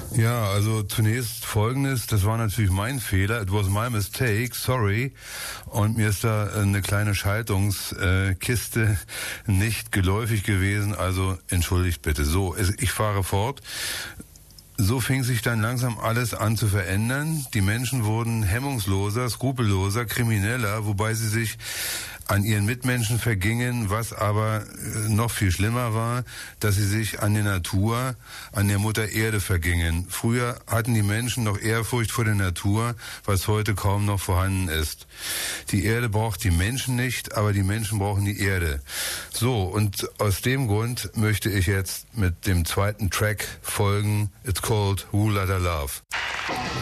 Ja, also zunächst Folgendes, das war natürlich mein Fehler, it was my mistake, sorry. Und mir ist da eine kleine Schaltungskiste nicht geläufig gewesen, also entschuldigt bitte. So, ich fahre fort. So fing sich dann langsam alles an zu verändern. Die Menschen wurden hemmungsloser, skrupelloser, krimineller, wobei sie sich an ihren Mitmenschen vergingen, was aber noch viel schlimmer war, dass sie sich an der Natur, an der Mutter Erde vergingen. Früher hatten die Menschen noch Ehrfurcht vor der Natur, was heute kaum noch vorhanden ist. Die Erde braucht die Menschen nicht, aber die Menschen brauchen die Erde. So, und aus dem Grund möchte ich jetzt mit dem zweiten Track folgen. It's called Who Lotta Love.